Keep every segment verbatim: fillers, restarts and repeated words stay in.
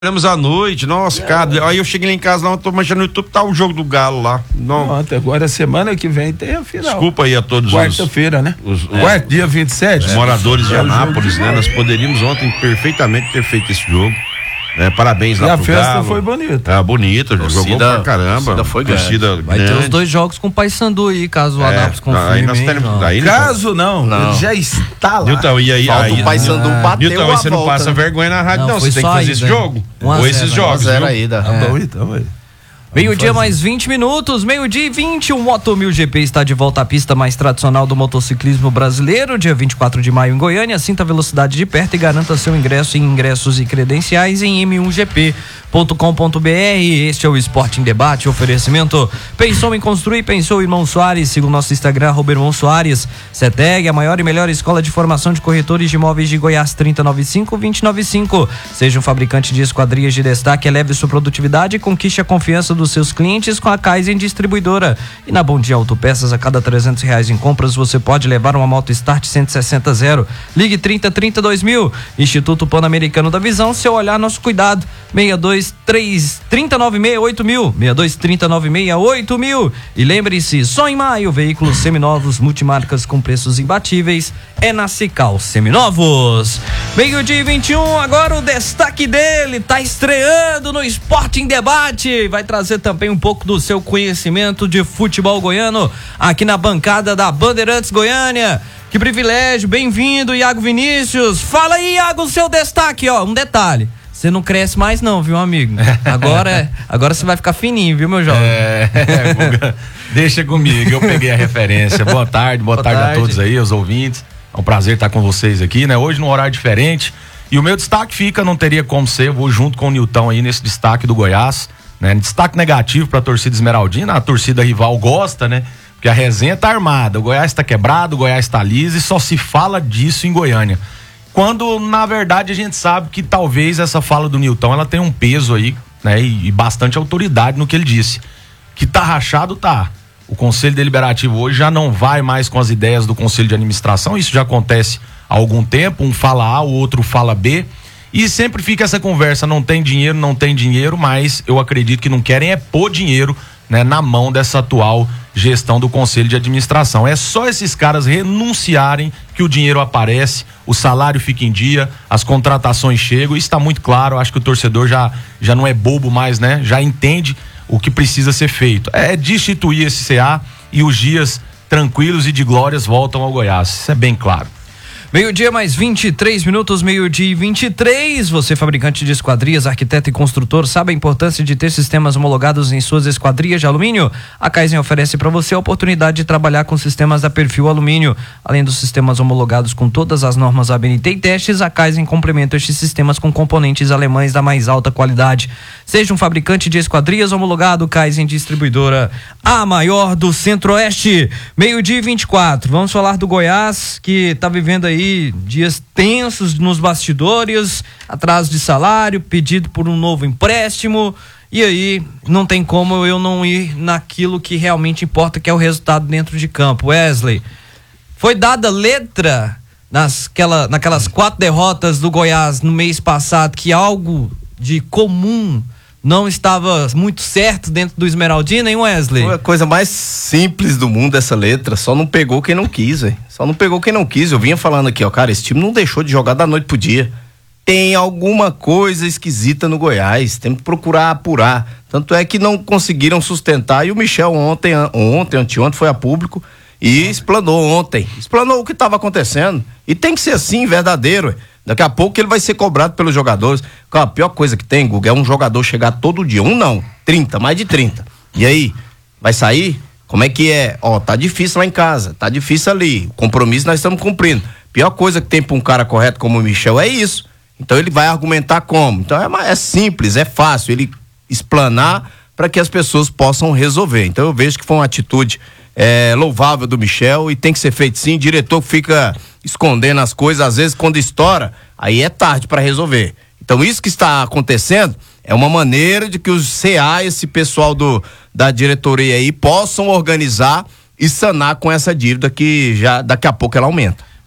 Trabalhamos à noite, nossa, é. cara, aí eu cheguei lá em casa, lá, eu tô manchando no YouTube, tá o jogo do Galo lá. Não. Pronto, agora semana que vem tem a final. Desculpa aí a todos Quarta-feira, né? Os, os, Quarta, dia vinte e sete. Os moradores de Anápolis, né? Nós poderíamos ontem perfeitamente ter feito esse jogo. Né? Parabéns lá pro Galo. E a festa foi bonita. Ah, bonita, jogou pra caramba. Torcida foi grande. Torcida Vai grande. ter os dois jogos com o Paysandu aí, caso o É, Anápolis confirme. aí nós teremos, aí Caso não, não, ele já está lá. Nilton, e aí, Falta aí o Paysandu ah, bateu Nilton, a aí você não volta, passa né? vergonha na rádio, não, Não, você tem que foi fazer só esse aí, jogo. um a Ou zero, esses né? jogos, Zero viu? aí, dá. Tá bom, então, aí. Meio-dia mais vinte minutos, meio-dia e vinte, o Moto mil G P está de volta à pista mais tradicional do motociclismo brasileiro, dia vinte e quatro de maio em Goiânia. Sinta a velocidade de perto e garanta seu ingresso em ingressos e credenciais em m um g p ponto com ponto b r. Este é o Esporte em Debate, oferecimento. Pensou em construir, pensou Irmão Soares. Siga o nosso Instagram, arroba Irmão Soares. Ceteg, a maior e melhor escola de formação de corretores de imóveis de Goiás, trinta noventa e cinco, vinte noventa e cinco. Seja um fabricante de esquadrias de destaque, eleve sua produtividade e conquiste a confiança dos seus clientes com a Kaizen Distribuidora. E na Bom Dia Autopeças, a cada trezentos reais em compras, você pode levar uma moto Start cento e sessenta zero. Ligue trinta, trinta, dois mil. Instituto Pan-Americano da Visão, seu olhar, nosso cuidado. seis dois três, trinta, noventa e seis, oito mil. seis dois, trinta, noventa e seis, oito mil. E lembre-se, só em maio, veículos seminovos, multimarcas com preços imbatíveis, é na Cical Seminovos. Meio-dia e vinte e um, agora o destaque dele, tá estreando no Esporte em Debate. Vai trazer também um pouco do seu conhecimento de futebol goiano aqui na bancada da Bandeirantes Goiânia. Que privilégio, bem-vindo, Iago Vinícius. Fala aí, Iago, o seu destaque, ó, um detalhe. Você não cresce mais não, viu, amigo? Agora, agora você vai ficar fininho, viu, meu jovem? É, Guga, deixa comigo, eu peguei a referência. Boa tarde, boa, boa tarde, tarde a todos aí, os ouvintes. É um prazer estar com vocês aqui, né? Hoje num horário diferente. E o meu destaque fica, não teria como ser, eu vou junto com o Nilton aí nesse destaque do Goiás, né? Destaque negativo pra torcida esmeraldina, a torcida rival gosta, né? Porque a resenha tá armada, o Goiás tá quebrado, o Goiás tá liso e só se fala disso em Goiânia. Quando, na verdade, a gente sabe que talvez essa fala do Nilton, ela tenha um peso aí, né? E, e bastante autoridade no que ele disse. Que tá rachado, tá. O Conselho Deliberativo hoje já não vai mais com as ideias do Conselho de Administração, isso já acontece há algum tempo, um fala A, o outro fala B, e sempre fica essa conversa, não tem dinheiro, não tem dinheiro, mas eu acredito que não querem é pôr dinheiro, né, na mão dessa atual gestão do Conselho de Administração. É só esses caras renunciarem que o dinheiro aparece, o salário fica em dia, as contratações chegam, isso está muito claro, acho que o torcedor já, já não é bobo mais, né? Já entende o que precisa ser feito. É destituir esse C A e os dias tranquilos e de glórias voltam ao Goiás, isso é bem claro. Meio-dia mais vinte e três minutos, meio-dia e vinte e três. Você, fabricante de esquadrias, arquiteto e construtor, sabe a importância de ter sistemas homologados em suas esquadrias de alumínio? A Kaizen oferece para você a oportunidade de trabalhar com sistemas da Perfil Alumínio. Além dos sistemas homologados com todas as normas A B N T e testes, a Kaizen complementa estes sistemas com componentes alemães da mais alta qualidade. Seja um fabricante de esquadrias homologado, Kaizen Distribuidora, a maior do Centro-Oeste. Meio-dia e vinte e quatro. Vamos falar do Goiás, que está vivendo aí dias tensos nos bastidores, atraso de salário, pedido por um novo empréstimo, e aí não tem como eu não ir naquilo que realmente importa, que é o resultado dentro de campo. Wesley, foi dada letra nasquela, naquelas quatro derrotas do Goiás no mês passado, que algo de comum não estava muito certo dentro do Esmeraldina, hein, Wesley? Foi a coisa mais simples do mundo essa letra, só não pegou quem não quis, velho. Só não pegou quem não quis. Eu vinha falando aqui, ó, cara, esse time não deixou de jogar da noite pro dia. Tem alguma coisa esquisita no Goiás, tem que procurar apurar. Tanto é que não conseguiram sustentar, e o Michel ontem, ontem, anteontem foi a público e explanou ontem, explanou o que estava acontecendo. E tem que ser assim, verdadeiro, véio. Daqui a pouco ele vai ser cobrado pelos jogadores. A pior coisa que tem, Guga, é um jogador chegar todo dia. Um não, trinta, mais de trinta. E aí, vai sair? Como é que é? Ó, tá difícil lá em casa, tá difícil ali. O compromisso nós estamos cumprindo. Pior coisa que tem pra um cara correto como o Michel é isso. Então ele vai argumentar como? Então é, é simples, é fácil ele explanar para que as pessoas possam resolver. Então eu vejo que foi uma atitude é, louvável do Michel e tem que ser feito sim. O diretor fica escondendo as coisas, às vezes quando estoura, aí é tarde para resolver. Então isso que está acontecendo é uma maneira de que os C A, esse pessoal do, da diretoria aí, possam organizar e sanar com essa dívida que já daqui a pouco ela aumenta.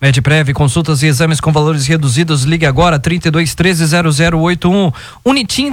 Medprev, consultas e exames com valores reduzidos. Ligue agora, trinta e dois, treze, zero zero oito um. Unitim